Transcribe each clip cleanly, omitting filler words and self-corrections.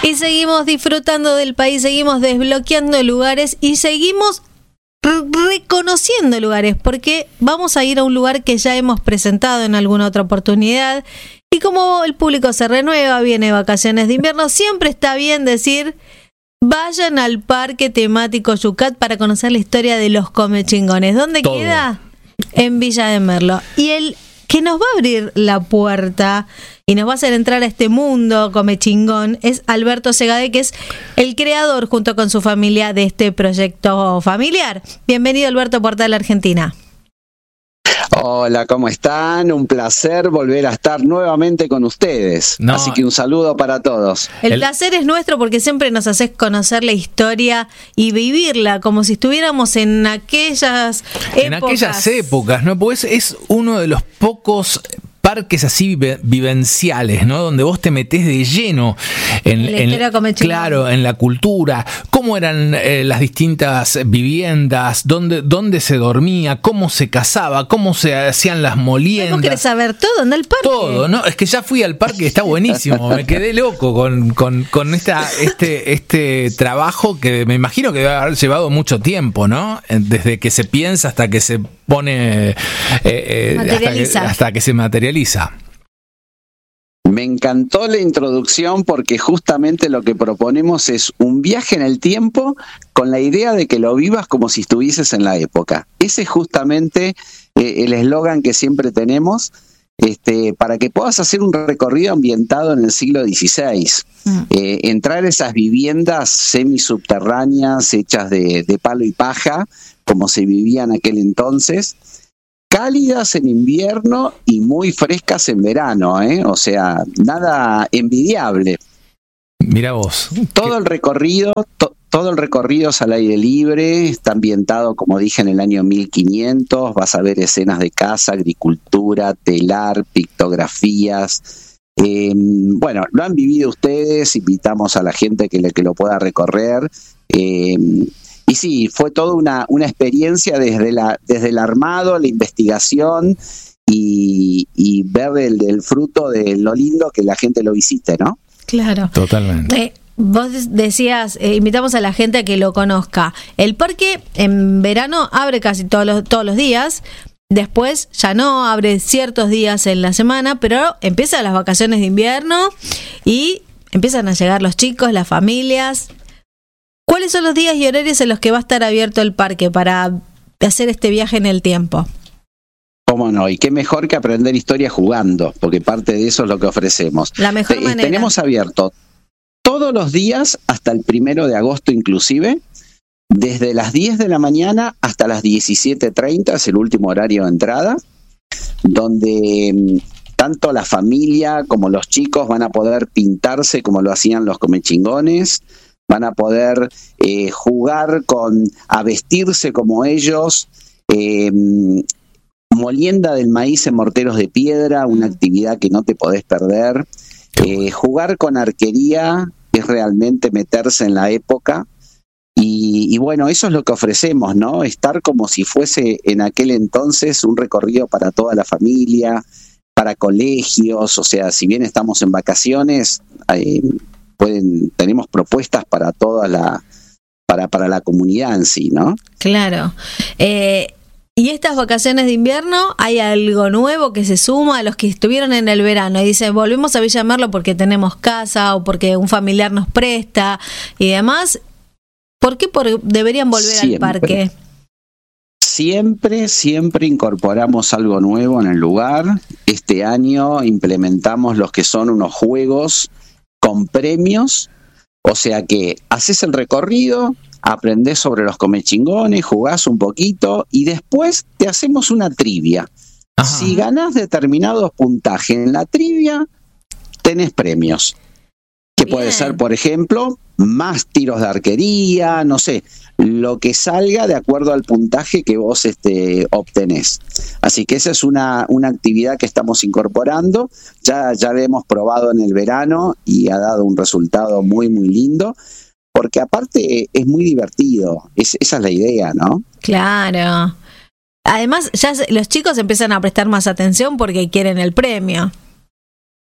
Y seguimos disfrutando del país, seguimos desbloqueando lugares y seguimos reconociendo lugares, porque vamos a ir a un lugar que ya hemos presentado en alguna otra oportunidad. Y como el público se renueva, viene vacaciones de invierno, siempre está bien decir: vayan al parque temático Yucat para conocer la historia de los comechingones. ¿Dónde Todo. queda? En Villa de Merlo. Y el que nos va a abrir la puerta y nos va a hacer entrar a este mundo comechingón es Alberto Segade, que es el creador junto con su familia de este proyecto familiar. Bienvenido, Alberto, a Portal Argentina. Hola, ¿cómo están? Un placer volver a estar nuevamente con ustedes. No. Así que un saludo para todos. El placer es nuestro porque siempre nos haces conocer la historia y vivirla como si estuviéramos en aquellas épocas. En aquellas épocas, ¿no? Pues es uno de los pocos parques así vivenciales, ¿no? Donde vos te metés de lleno en la historia comechingón. Claro, en la cultura, cómo eran las distintas viviendas, dónde se dormía, cómo se cazaba, cómo se hacían las moliendas. ¿Vos querés saber todo? ¿Anda al parque? Todo, ¿no? Es que ya fui al parque, está buenísimo. Me quedé loco con este trabajo que me imagino que debe haber llevado mucho tiempo, ¿no? Desde que se piensa hasta que se pone hasta que se materializa. Me encantó la introducción porque justamente lo que proponemos es un viaje en el tiempo con la idea de que lo vivas como si estuvieses en la época. Ese es justamente el eslogan que siempre tenemos, para que puedas hacer un recorrido ambientado en el siglo XVI. Entrar a esas viviendas semisubterráneas hechas de palo y paja, como se vivía en aquel entonces, cálidas en invierno y muy frescas en verano, o sea, nada envidiable. Mira vos. Todo el recorrido es al aire libre, está ambientado, como dije, en el año 1500, vas a ver escenas de caza, agricultura, telar, pictografías. Bueno, lo han vivido ustedes, invitamos a la gente que lo pueda recorrer. Y sí, fue toda una experiencia desde el armado, la investigación y ver el fruto de lo lindo que la gente lo visite, ¿no? Claro. Totalmente. Vos decías, invitamos a la gente a que lo conozca. El parque en verano abre casi todos los días. Después ya no, abre ciertos días en la semana, pero empiezan las vacaciones de invierno y empiezan a llegar los chicos, las familias. ¿Cuáles son los días y horarios en los que va a estar abierto el parque para hacer este viaje en el tiempo? ¿Cómo no? Y qué mejor que aprender historia jugando, porque parte de eso es lo que ofrecemos. La mejor manera. Tenemos abierto todos los días hasta el 1 de agosto inclusive, desde las 10 de la mañana hasta las 17:30, es el último horario de entrada, donde tanto la familia como los chicos van a poder pintarse como lo hacían los comechingones, van a poder jugar a vestirse como ellos, molienda del maíz en morteros de piedra, una actividad que no te podés perder. Jugar con arquería es realmente meterse en la época. Y bueno, eso es lo que ofrecemos, ¿no? Estar como si fuese en aquel entonces un recorrido para toda la familia, para colegios, o sea, si bien estamos en vacaciones, tenemos propuestas para para la comunidad en sí, ¿no? Claro. Y estas vacaciones de invierno, ¿hay algo nuevo que se suma a los que estuvieron en el verano? Y dicen, volvemos a Villa Merlo porque tenemos casa o porque un familiar nos presta y demás. ¿Por qué deberían volver al parque? Siempre incorporamos algo nuevo en el lugar. Este año implementamos los que son unos juegos con premios, o sea que haces el recorrido, aprendés sobre los comechingones, jugás un poquito y después te hacemos una trivia. Ajá. Si ganás determinados puntajes en la trivia, tenés premios. Que puede ser, por ejemplo, más tiros de arquería, no sé, lo que salga de acuerdo al puntaje que vos obtenés. Así que esa es una actividad que estamos incorporando. Ya la hemos probado en el verano y ha dado un resultado muy, muy lindo. Porque aparte es muy divertido. Esa es la idea, ¿no? Claro. Además, ya los chicos empiezan a prestar más atención porque quieren el premio.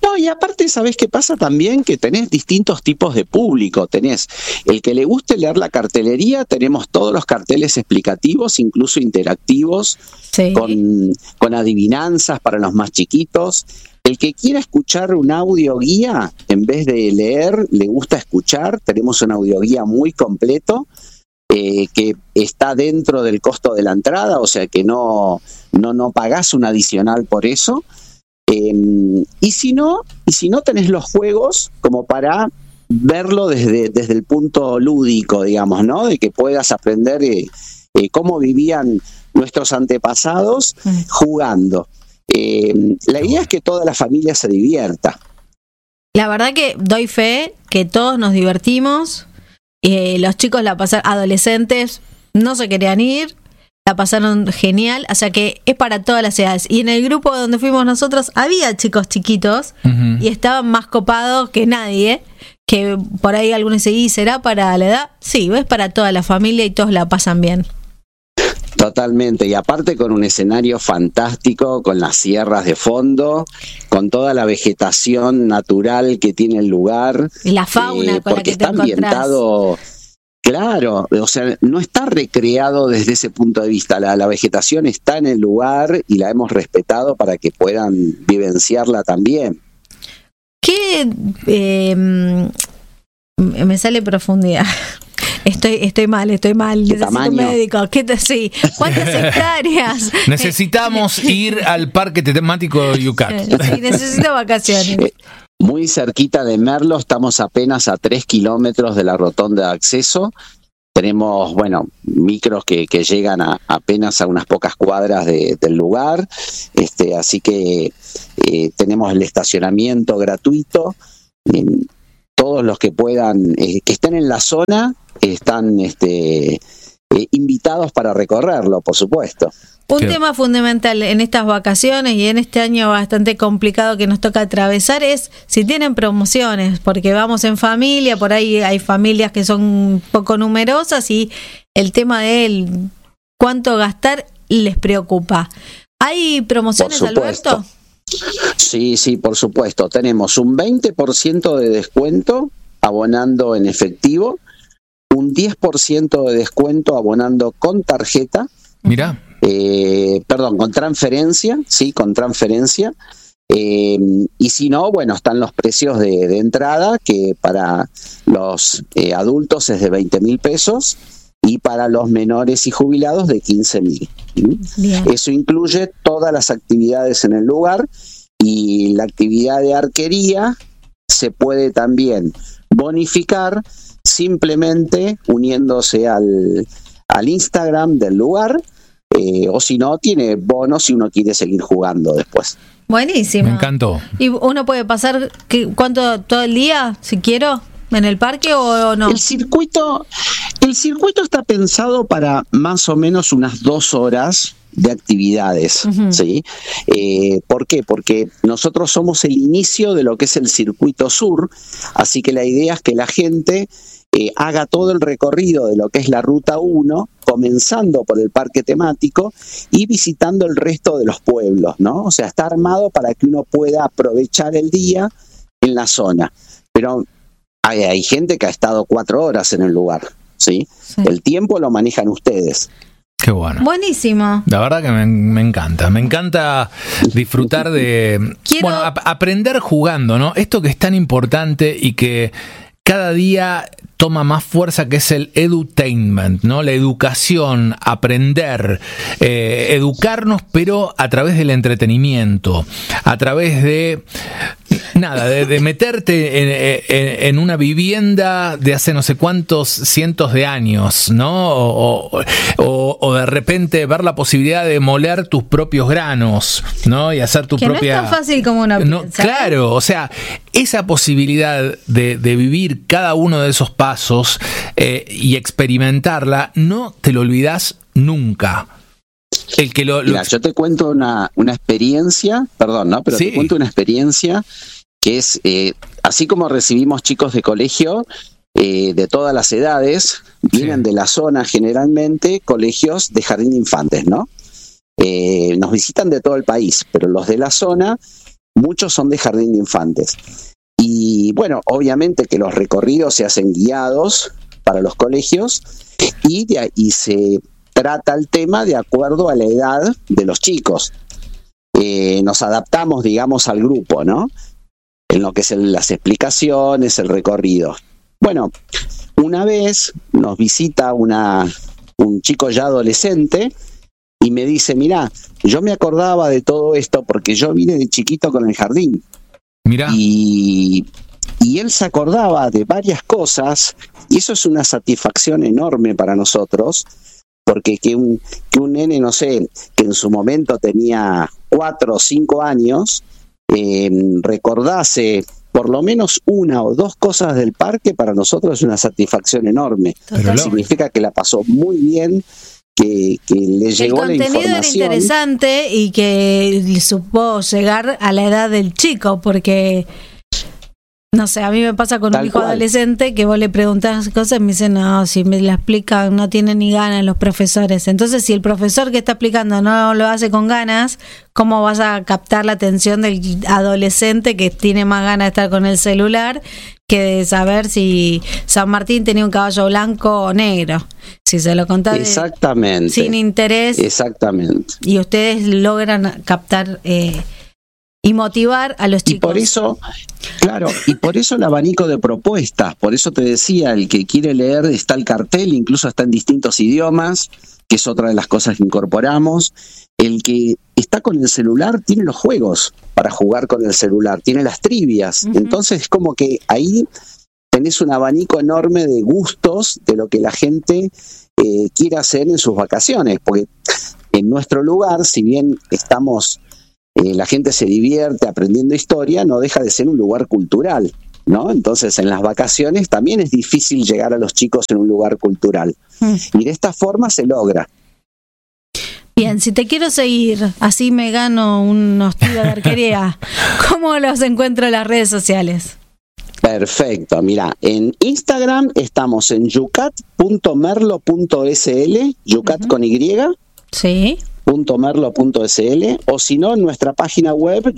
No, y aparte, ¿sabés qué pasa también? Que tenés distintos tipos de público. Tenés el que le guste leer la cartelería, tenemos todos los carteles explicativos, incluso interactivos, Sí. con adivinanzas para los más chiquitos. El que quiera escuchar un audio guía, en vez de leer, le gusta escuchar, tenemos un audio guía muy completo, que está dentro del costo de la entrada, o sea que no pagás un adicional por eso. Y si no tenés los juegos como para verlo desde el punto lúdico, digamos, ¿no? De que puedas aprender cómo vivían nuestros antepasados jugando. La idea es que toda la familia se divierta. La verdad que doy fe que todos nos divertimos. Los chicos adolescentes no se querían ir, la pasaron genial, o sea que es para todas las edades. Y en el grupo donde fuimos nosotros había chicos chiquitos y estaban más copados que nadie, que por ahí algunos dicen, ¿y será para la edad? Sí, es para toda la familia y todos la pasan bien. Totalmente, y aparte con un escenario fantástico, con las sierras de fondo, con toda la vegetación natural que tiene el lugar. Y la fauna con la que te está ambientado. Claro, o sea, no está recreado desde ese punto de vista. La vegetación está en el lugar y la hemos respetado para que puedan vivenciarla también. ¿Qué? Me sale profundidad. Estoy mal. Necesito un médico. Sí. ¿Cuántas hectáreas? Necesitamos ir al parque temático Yucat. Sí, necesito vacaciones. Muy cerquita de Merlo, estamos apenas a 3 kilómetros de la rotonda de acceso. Tenemos, micros que llegan apenas a unas pocas cuadras del lugar. Así que tenemos el estacionamiento gratuito. Todos los que puedan, que estén en la zona, están invitados para recorrerlo, por supuesto. Un tema fundamental en estas vacaciones y en este año bastante complicado que nos toca atravesar es si tienen promociones, porque vamos en familia, por ahí hay familias que son poco numerosas y el tema de cuánto gastar les preocupa. ¿Hay promociones, Alberto? Sí, por supuesto. Tenemos un 20% de descuento abonando en efectivo, un 10% de descuento abonando con tarjeta. Mirá. Con transferencia, sí, con transferencia. Y si no, están los precios de entrada, que para los adultos es de 20.000 pesos y para los menores y jubilados de 15.000. Eso incluye todas las actividades en el lugar y la actividad de arquería se puede también bonificar simplemente uniéndose al Instagram del lugar. O si no, tiene bonos si uno quiere seguir jugando después. Buenísimo. Me encantó. ¿Y uno puede pasar cuánto todo el día, si quiero, en el parque o no? El circuito está pensado para más o menos unas 2 horas de actividades, ¿sí? ¿Por qué? Porque nosotros somos el inicio de lo que es el circuito sur, así que la idea es que la gente haga todo el recorrido de lo que es la ruta 1, comenzando por el parque temático y visitando el resto de los pueblos, ¿no? O sea, está armado para que uno pueda aprovechar el día en la zona. Pero hay gente que ha estado 4 horas en el lugar, ¿sí? El tiempo lo manejan ustedes. Qué bueno. Buenísimo. La verdad que me encanta. Me encanta disfrutar de... aprender jugando, ¿no? Esto que es tan importante y que cada día toma más fuerza, que es el edutainment, ¿no? La educación, aprender, educarnos, pero a través del entretenimiento, a través de de meterte en una vivienda de hace no sé cuántos cientos de años, ¿no? O de repente ver la posibilidad de moler tus propios granos, ¿no? Y hacer tu propia... No es tan fácil como uno piensa. Claro, o sea, esa posibilidad de vivir cada uno de esos pasos y experimentarla, no te lo olvidás nunca. Mira, yo te cuento una experiencia, perdón, ¿no? Pero sí. Te cuento una experiencia que es, así como recibimos chicos de colegio de todas las edades, vienen de la zona generalmente colegios de jardín de infantes, ¿no? Nos visitan de todo el país, pero los de la zona muchos son de jardín de infantes. Y bueno, obviamente que los recorridos se hacen guiados para los colegios y se trata el tema de acuerdo a la edad de los chicos. Nos adaptamos, digamos, al grupo, ¿no? En lo que es las explicaciones, el recorrido. Bueno, una vez nos visita un chico ya adolescente y me dice, mirá, yo me acordaba de todo esto porque yo vine de chiquito con el jardín. Mirá. Y él se acordaba de varias cosas y eso es una satisfacción enorme para nosotros, porque que un nene, no sé, que en su momento tenía 4 o 5 años, recordase por lo menos una o dos cosas del parque, para nosotros es una satisfacción enorme. Significa que la pasó muy bien, que le llegó la información. El contenido era interesante y que supo llegar a la edad del chico, porque no sé, a mí me pasa con un hijo adolescente que vos le preguntás cosas y me dicen, no, si me la explican no tienen ni ganas los profesores. Entonces, si el profesor que está explicando no lo hace con ganas, ¿cómo vas a captar la atención del adolescente que tiene más ganas de estar con el celular que de saber si San Martín tenía un caballo blanco o negro? Si se lo contás exactamente, sin interés. Exactamente. Y ustedes logran captar y motivar a los chicos. Y por eso, claro, y por eso el abanico de propuestas, por eso te decía, el que quiere leer, está el cartel, incluso está en distintos idiomas, que es otra de las cosas que incorporamos. El que está con el celular tiene los juegos para jugar con el celular, tiene las trivias. Uh-huh. Entonces es como que ahí tenés un abanico enorme de gustos de lo que la gente quiere hacer en sus vacaciones, porque en nuestro lugar, si bien estamos... la gente se divierte aprendiendo historia, no deja de ser un lugar cultural, ¿no? Entonces, en las vacaciones también es difícil llegar a los chicos en un lugar cultural. Y de esta forma se logra. Bien, si te quiero seguir, así me gano unos tiros de arquería, ¿cómo los encuentro en las redes sociales? Perfecto, mira, en Instagram estamos en yucat.merlo.sl, yucat con Y. Sí. .merlo.sl, o si no en nuestra página web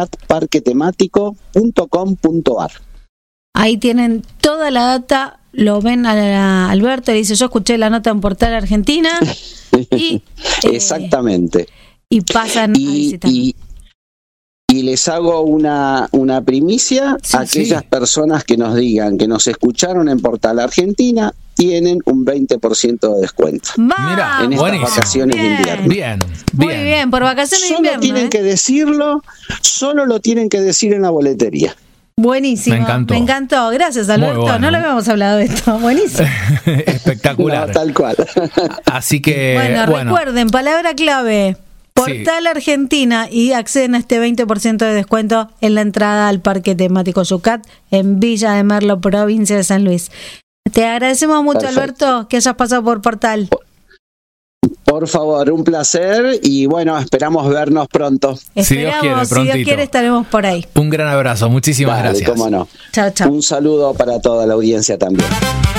yucatparquetemático.com.ar. Ahí tienen toda la data, lo ven a Alberto, le dice, yo escuché la nota en Portal Argentina y exactamente. Y pasan a visitar. Y les hago una primicia, sí, a aquellas personas que nos digan que nos escucharon en Portal Argentina, tienen un 20% de descuento. Mira, en estas vacaciones de invierno. Bien. Muy bien, por vacaciones de invierno. Tienen que decirlo, solo lo tienen que decir en la boletería. Buenísimo, me encantó. Gracias, Alberto. Bueno. No lo habíamos hablado de esto. Buenísimo. Espectacular. No, tal cual. Así que, bueno, recuerden, palabra clave. Portal Argentina y acceden a este 20% de descuento en la entrada al Parque Temático Yucat en Villa de Merlo, provincia de San Luis. Te agradecemos mucho, perfecto, Alberto, que hayas pasado por Portal. Por favor, un placer y bueno, esperamos vernos pronto. Si Dios quiere, estaremos por ahí. Un gran abrazo, muchísimas gracias. Cómo no. Chao, chao. Un saludo para toda la audiencia también.